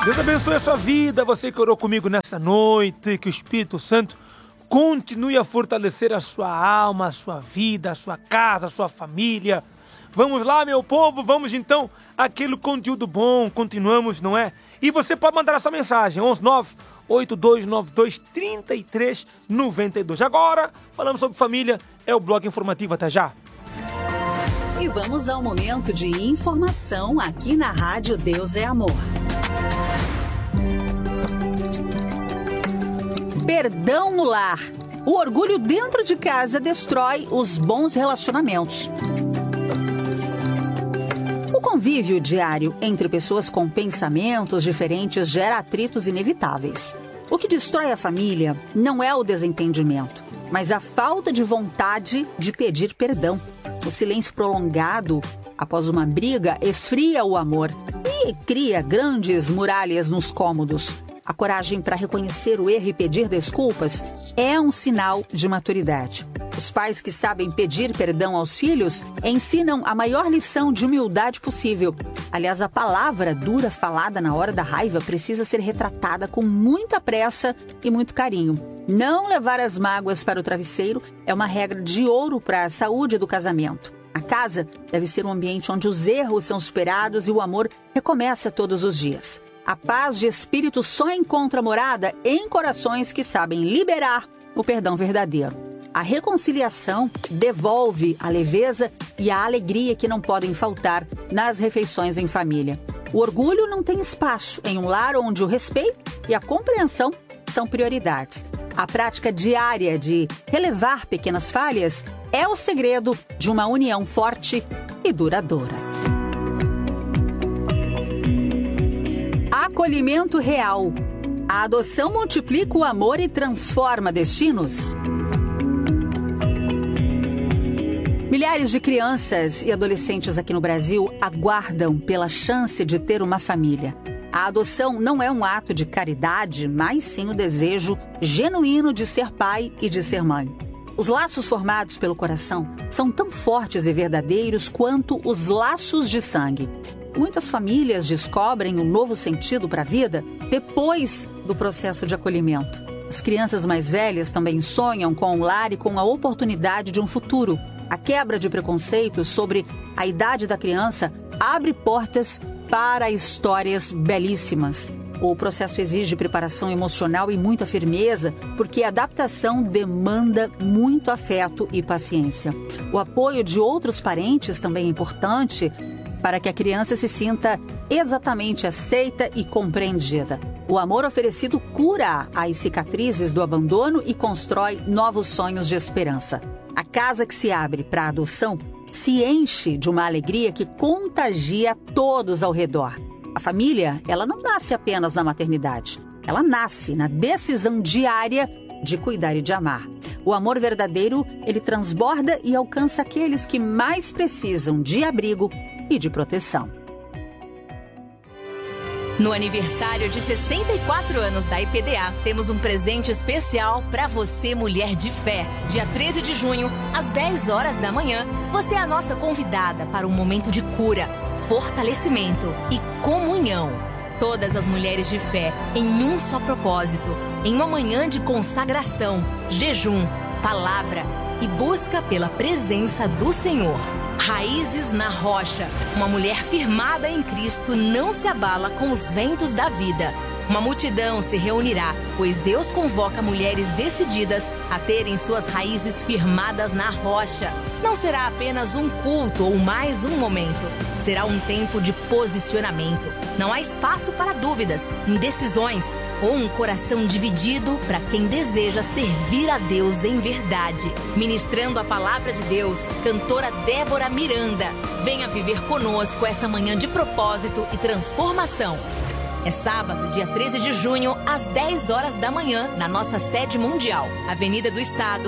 Deus abençoe a sua vida, você que orou comigo nessa noite, que o Espírito Santo continue a fortalecer a sua alma, a sua vida, a sua casa, a sua família. Vamos lá, meu povo, vamos então àquele conteúdo bom, continuamos, não é? E você pode mandar a sua mensagem, 11982923392. Agora, falamos sobre família, é o Bloco Informativo, até já. E vamos ao momento de informação aqui na Rádio Deus é Amor. Perdão no lar. O orgulho dentro de casa destrói os bons relacionamentos. O convívio diário entre pessoas com pensamentos diferentes gera atritos inevitáveis. O que destrói a família não é o desentendimento, mas a falta de vontade de pedir perdão. O silêncio prolongado após uma briga esfria o amor e cria grandes muralhas nos cômodos. A coragem para reconhecer o erro e pedir desculpas é um sinal de maturidade. Os pais que sabem pedir perdão aos filhos ensinam a maior lição de humildade possível. Aliás, a palavra dura falada na hora da raiva precisa ser retratada com muita pressa e muito carinho. Não levar as mágoas para o travesseiro é uma regra de ouro para a saúde do casamento. A casa deve ser um ambiente onde os erros são superados e o amor recomeça todos os dias. A paz de espírito só encontra morada em corações que sabem liberar o perdão verdadeiro. A reconciliação devolve a leveza e a alegria que não podem faltar nas refeições em família. O orgulho não tem espaço em um lar onde o respeito e a compreensão são prioridades. A prática diária de relevar pequenas falhas é o segredo de uma união forte e duradoura. Acolhimento real. A adoção multiplica o amor e transforma destinos. Milhares de crianças e adolescentes aqui no Brasil aguardam pela chance de ter uma família. A adoção não é um ato de caridade, mas sim o desejo genuíno de ser pai e de ser mãe. Os laços formados pelo coração são tão fortes e verdadeiros quanto os laços de sangue. Muitas famílias descobrem um novo sentido para a vida depois do processo de acolhimento. As crianças mais velhas também sonham com um lar e com a oportunidade de um futuro. A quebra de preconceitos sobre a idade da criança abre portas para histórias belíssimas. O processo exige preparação emocional e muita firmeza, porque a adaptação demanda muito afeto e paciência. O apoio de outros parentes também é importante para que a criança se sinta exatamente aceita e compreendida. O amor oferecido cura as cicatrizes do abandono e constrói novos sonhos de esperança. A casa que se abre para a adoção se enche de uma alegria que contagia todos ao redor. A família, ela não nasce apenas na maternidade. Ela nasce na decisão diária de cuidar e de amar. O amor verdadeiro, ele transborda e alcança aqueles que mais precisam de abrigo e de proteção. No aniversário de 64 anos da IPDA, temos um presente especial para você, mulher de fé. Dia 13 de junho, às 10 horas da manhã, você é a nossa convidada para um momento de cura, fortalecimento e comunhão. Todas as mulheres de fé em um só propósito, em uma manhã de consagração, jejum, palavra e busca pela presença do Senhor. Raízes na rocha. Uma mulher firmada em Cristo não se abala com os ventos da vida. Uma multidão se reunirá, pois Deus convoca mulheres decididas a terem suas raízes firmadas na rocha. Não será apenas um culto ou mais um momento. Será um tempo de posicionamento. Não há espaço para dúvidas, indecisões ou um coração dividido para quem deseja servir a Deus em verdade. Ministrando a palavra de Deus, cantora Débora Miranda. Venha viver conosco essa manhã de propósito e transformação. É sábado, dia 13 de junho, às 10 horas da manhã, na nossa sede mundial. Avenida do Estado,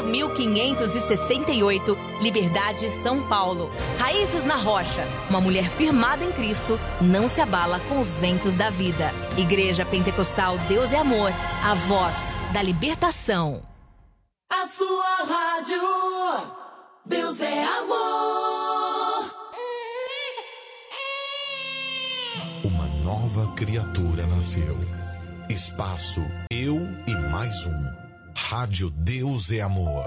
4.568, Liberdade, São Paulo. Raízes na rocha. Uma mulher firmada em Cristo não se abala com os ventos da vida. Igreja Pentecostal Deus é Amor, a voz da libertação. A sua rádio, Deus é Amor. Uma nova criatura nasceu. Espaço Eu e Mais Um. Rádio Deus é Amor.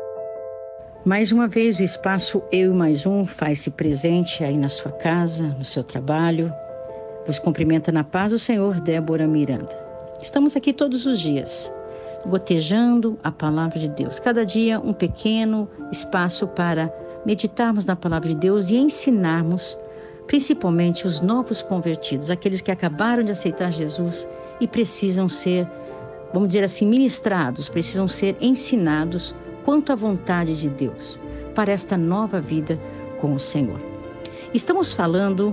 Mais uma vez o espaço Eu e Mais Um faz-se presente aí na sua casa, no seu trabalho. Vos cumprimenta na paz do Senhor, Débora Miranda. Estamos aqui todos os dias, gotejando a palavra de Deus. Cada dia um pequeno espaço para meditarmos na palavra de Deus e ensinarmos, principalmente os novos convertidos, aqueles que acabaram de aceitar Jesus e precisam ser, vamos dizer assim, ministrados, precisam ser ensinados quanto à vontade de Deus para esta nova vida com o Senhor. Estamos falando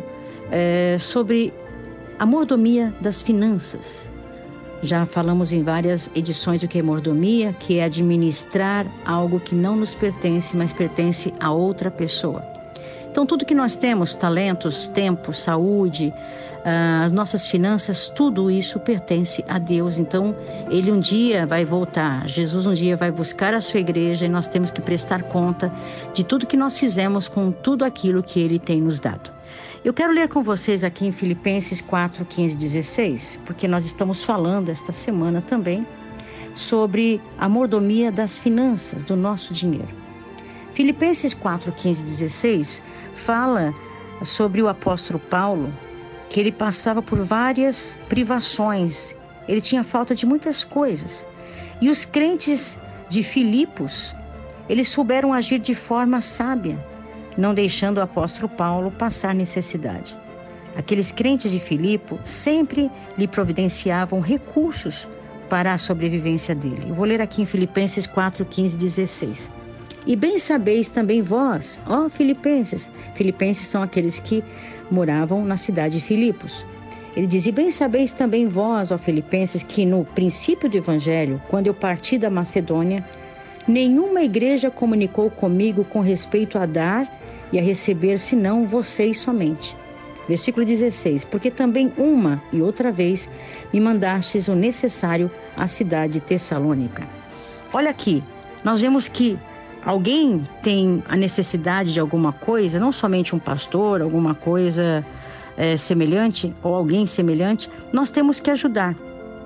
sobre a mordomia das finanças. Já falamos em várias edições do que é mordomia, que é administrar algo que não nos pertence, mas pertence a outra pessoa. Então, tudo que nós temos, talentos, tempo, saúde, as nossas finanças, tudo isso pertence a Deus. Então, Ele um dia vai voltar, Jesus um dia vai buscar a sua igreja e nós temos que prestar conta de tudo que nós fizemos com tudo aquilo que Ele tem nos dado. Eu quero ler com vocês aqui em Filipenses 4, 15 e 16, porque nós estamos falando esta semana também sobre a mordomia das finanças, do nosso dinheiro. Filipenses 4, 15 e 16 fala sobre o apóstolo Paulo, que ele passava por várias privações, ele tinha falta de muitas coisas. E os crentes de Filipos, eles souberam agir de forma sábia, não deixando o apóstolo Paulo passar necessidade. Aqueles crentes de Filipe sempre lhe providenciavam recursos para a sobrevivência dele. Eu vou ler aqui em Filipenses 4, 15 e 16. E bem sabeis também vós, ó Filipenses. Filipenses são aqueles que moravam na cidade de Filipos. Ele diz, e bem sabeis também vós, ó Filipenses, que no princípio do evangelho, quando eu parti da Macedônia, nenhuma igreja comunicou comigo com respeito a dar e a receber, senão vocês somente. Versículo 16, porque também uma e outra vez me mandastes o necessário à cidade de Tessalônica. Olha aqui, nós vemos que alguém tem a necessidade de alguma coisa, não somente um pastor, alguma coisa semelhante, ou alguém semelhante, nós temos que ajudar.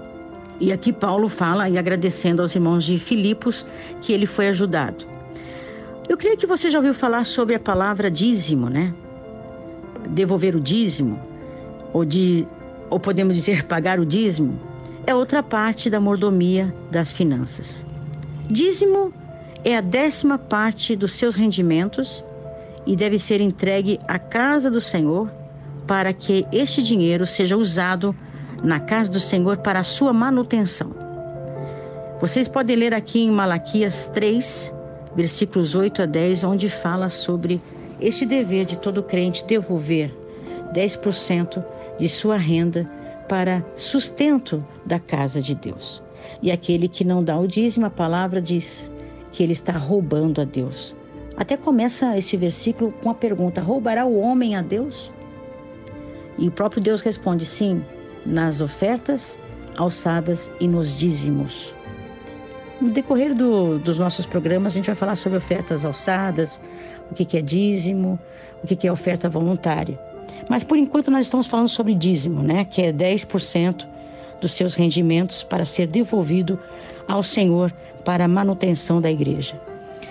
E aqui Paulo fala, e agradecendo aos irmãos de Filipos, que ele foi ajudado. Eu creio que você já ouviu falar sobre a palavra dízimo, né? Devolver o dízimo, ou podemos dizer pagar o dízimo, é outra parte da mordomia das finanças. Dízimo é a 10ª parte dos seus rendimentos e deve ser entregue à casa do Senhor para que este dinheiro seja usado na casa do Senhor para a sua manutenção. Vocês podem ler aqui em Malaquias 3, versículos 8 a 10, onde fala sobre este dever de todo crente devolver 10% de sua renda para sustento da casa de Deus. E aquele que não dá o dízimo, a palavra diz que ele está roubando a Deus. Até começa esse versículo com a pergunta, roubará o homem a Deus? E o próprio Deus responde, sim, nas ofertas, alçadas e nos dízimos. No decorrer dos nossos programas, a gente vai falar sobre ofertas alçadas, o que é dízimo, o que é oferta voluntária. Mas por enquanto nós estamos falando sobre dízimo, né? Que é 10% dos seus rendimentos para ser devolvido ao Senhor para a manutenção da igreja.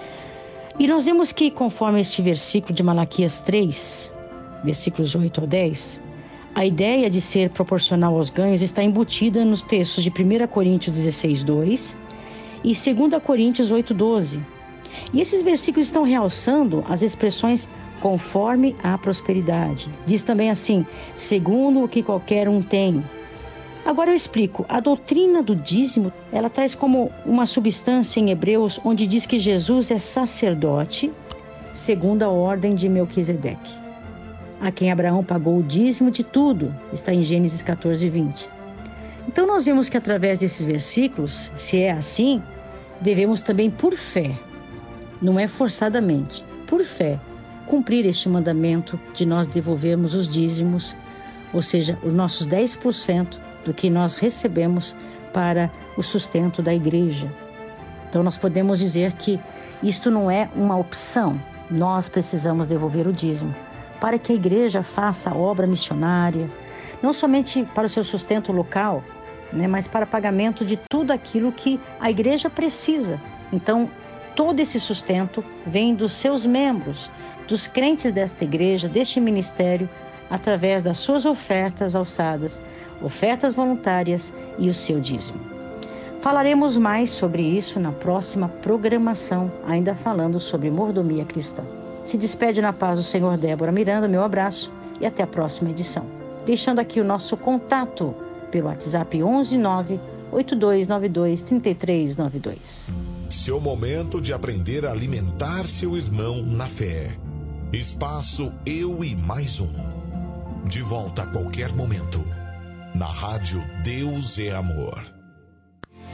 E nós vemos que, conforme este versículo de Malaquias 3, versículos 8 ao 10, a ideia de ser proporcional aos ganhos está embutida nos textos de 1 Coríntios 16, 2 e 2 Coríntios 8, 12. E esses versículos estão realçando as expressões conforme a prosperidade. Diz também assim, segundo o que qualquer um tem. Agora eu explico. A doutrina do dízimo, ela traz como uma substância em Hebreus, onde diz que Jesus é sacerdote, segundo a ordem de Melquisedeque, a quem Abraão pagou o dízimo de tudo. Está em Gênesis 14, 20. Então nós vemos que através desses versículos, se é assim, devemos também por fé, não é forçadamente, por fé, cumprir este mandamento de nós devolvermos os dízimos, ou seja, os nossos 10% do que nós recebemos para o sustento da igreja. Então nós podemos dizer que isto não é uma opção, nós precisamos devolver o dízimo para que a igreja faça a obra missionária, não somente para o seu sustento local, né, mas para pagamento de tudo aquilo que a igreja precisa. Então, todo esse sustento vem dos seus membros, dos crentes desta igreja, deste ministério, através das suas ofertas alçadas, ofertas voluntárias e o seu dízimo. Falaremos mais sobre isso na próxima programação, ainda falando sobre mordomia cristã. Se despede na paz do Senhor Débora Miranda, meu abraço e até a próxima edição. Deixando aqui o nosso contato pelo WhatsApp 119-8292-3392. Seu momento de aprender a alimentar seu irmão na fé. Espaço Eu e Mais Um. De volta a qualquer momento. Na Rádio Deus é Amor.